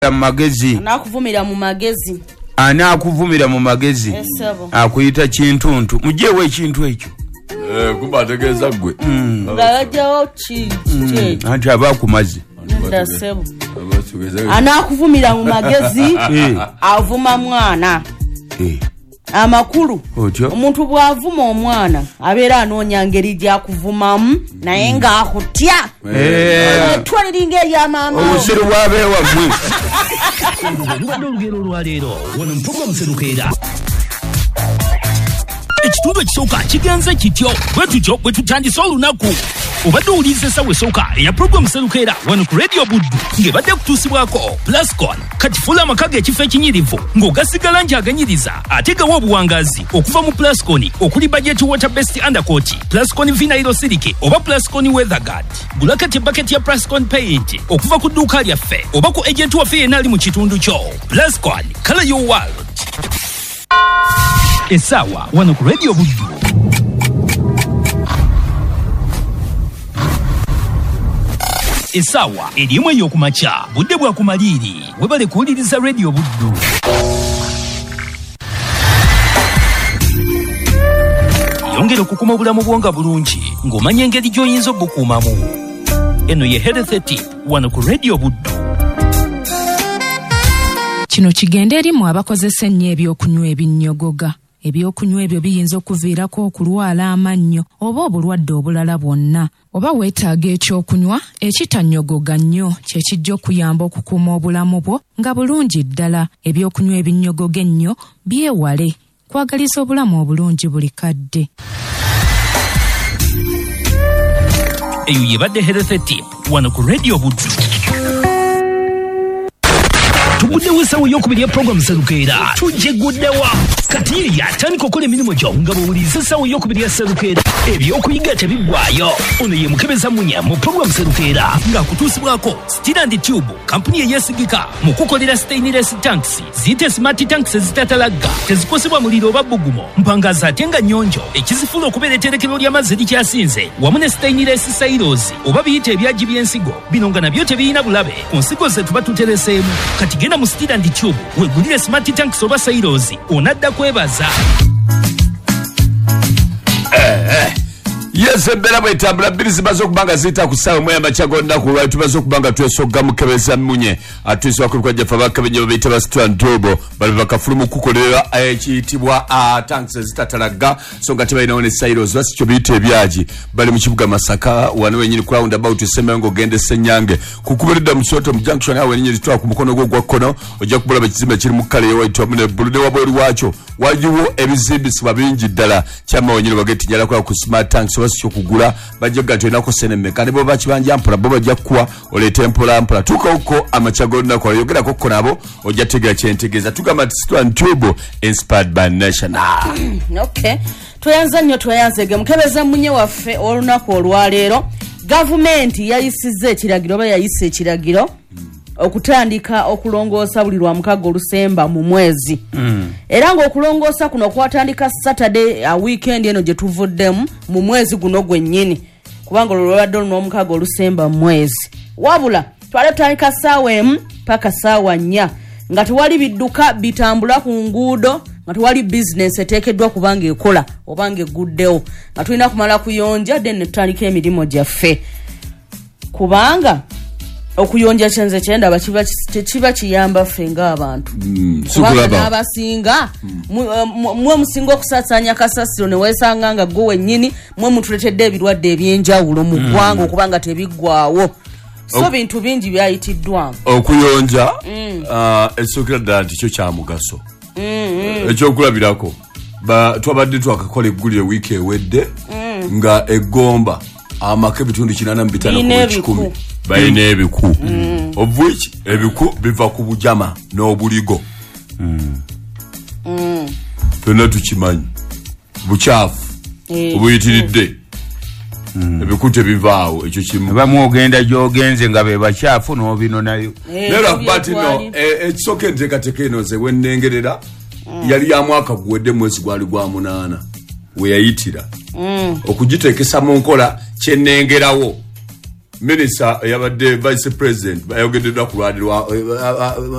magezi anakuvumira mu magezi anakuvumira mu magezi akuyita kintuntu mujewe ekintu ekyo kubategeza gwe ngajawo anti abakumazi ndasebo anakuvumira mu magezi avuma mwana amakulu omuntu bwavuma omwana abeera anoonya ngeri gyakuvumamu naye ngaakutya twaliringa eryamaama obusiro bwabeewa gwe lubadde olugero olwaleero wano muprogramu Serukeera ekitundu ekisooka kigenze kityo bwe tutyo bwe tutandise olunaku obadde owuliriza essawa esooka eya programu Serukeera wano ku radio Buddu ng'ebadde kutuusibwako Plascon katifula amaka g'ekifo ekinyirivu ng'ogasigala nti aganyiriza ate gawa obuwangazi okuva mu Plascon okuli budget water based undercoat Plascon vinyl silike oba Plascon weather guard gulakati bucket ya Plascon paint okuva ku dduuka lyaffe oba ku agent waffe yenna ali mu kitundu kyo Plascon color your world essawa wano ku radio Buddu. Esawa elimu eyokumacha budde bwa kumaliri webale kuwuliriza radio Buddu. Yongera okukuma obulamu bwonga bulungi ng'omanya engeri gy'oyinza obukuumamu. Eno ye health tip wano ku radio Buddu. Kino kigenda erimu abakozesa ennyo ebyokunywa ebinnyogoga. Ebyokunywa ebyo biyinza okuviirako okulwala amannyo oba obulwadde obulala bwonna. Oba weetaaga ekyokunywa ekitannyogoga nnyo kye kijja okuyamba okukuuma obulamu bwo nga bulungi ddala. Ebyokunywa ebinnyogoga ennyo byewale kwagaliza obulamu obulungi buli kadde. Eyo yebadde health tip wano ku radio Buddu. Tuguddewo essawa ey'okubiri ya programu Serukeera tujeguddewa kati yatandika okukola emirimu gyo nga bw'owuliriza essawa ey'okubiri ya Serukeera ebyokuyiga tebiggwaayo. Ono ye Mukebeza Munya mu programu Serukeera ng'akutuusibwako Steel and Tube kampuni eyeesigika mu kukolera stainless tanks ziyite smart tanks ezitatalagga tezikosebwa muliro oba bbugumo mpangaza ate nga nnyonjo ekizifula okubeera etterekero ly'amazzi likyasinze wamu ne stainless silos oba biyite ebyagi by'ensigo bino nga nabyo tebiyina bulabe ku nsigo ze tuba tutereseemu kati genda mu Steel and Tube wegulire smart tanks oba silos onadda kwebaza. Yes, ebera bwetambula bbiri zimaze okubanga ziyita ku ssaawa emu ey'amakya g'olunaku olwali tumaze okubanga twesogga Mukebeza Munye atuusibwa ku lukwa gyaffe abakabenye babayita ba Steel and Tube bali bakafulu mu kukolera ekiyitibwa tanks ezitatalaga so nga tebalinawo ne silos basi kyo biyita ebyagi bali mu kibuga Masaka wano wenyini ku roundabout Semengo ogenda Ssenyange kukubiridda mu Soto mu junction awo wenyini litwala ku mukono gwo gwa kkono ojja kubulaba ekizimbe kiri mu kkala eyawayitu wamu ne bbulu ne wabweru waakyo wagiwo ebizimbisibwa bingi ddala kyama wenyini bagetinyala kola ku smart tanks basi kugula bajja gatwenako seneme kandi bo bakibanja mpola bo bajja kuwa olete mpola mpola tuka huko amachago na kwa yogera kokko nabo ojja tegera kyentegeza tugamba Steel and Tube inspired by national. Okay, tuyanze Mukebeza Munye waffe olunaku olwaleero gavumenti yayisize ekiragiro ba yayise ekiragiro okutandika okulongoosa buli lwa mukago olusemba mu mwezi era nga okulongoosa kuno kwatandika Saturday weekend eno gye tuvuddemu mu mwezi guno gwennyini kubanga olwabadde n'omukago olusemba mu mwezi wabula twali tutandika ssaawa emu paka ssaawa 4 nga tewali bidduka bitambula ku nguudo nga tewali business eteekeddwa kubanga ekola obanga eguddewo nga tulina kumala kuyonja then ne tutandika emirimu gyaffe kubanga okuyonja kyenze kyenda kiba kiyamba ffe ng'abantu kubanga n'abasinga mwe musinga okusaasanya kasasiro ne weesanga nga gwe wennyini mwe mutuletedde ebirwadde ebyenjawulo mu ggwanga okubanga tebiggwaawo so bintu bingi byayitiddwamu okuyonja ekisookera ddala nti kyo kya mugaso ekyokulabirako twabadde twakakola eggulire wiiki ewedde nga eggomba amaka ebitundu 85 ku 100 bayina ebiku of which ebiku biva ku bujama n'obuligo tonna tukimanyi bukyafu obuyitiridde ebiku tebivaawo ekyo kimu bamu ogenda gy'ogenze nga be bakyafu n'obino nayo lero bati no ekisooka enteekateeka eno ze wennengerera yali ya mwaka guwedde mwezi gwali gwa 8 we yayitira okugiteekesa mu nkola kyennengerawo Minister yabadde vice president bayogeddwa ku lwaliro